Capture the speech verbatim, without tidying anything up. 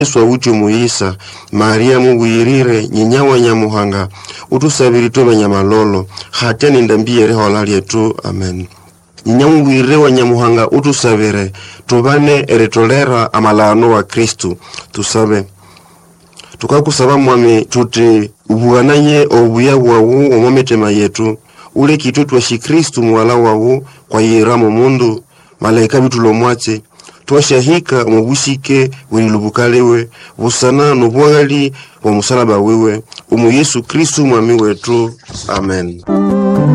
Yesu awucho muisa, Maria muwirire, nyenyawa nyamuhanga, utusabiri tuwe nyamalolo, hatia nindambie reho lali yetu, amen. Nyenyamu wirire wa nyamuhanga utusabire, tubane eretolera amalano wa Kristu, tusabe. Tukakusaba mwami tuti ubuananye obuya wawu omometema yetu, ule kitu tuwashi Kristu mwala wawu kwa yiramu mundu, malaika bitulo mwate, tuwashahika umubusike wililubukalewe, busana nubuangali wa musalaba wewe, umu Yesu Kristu mwami wetu, amen.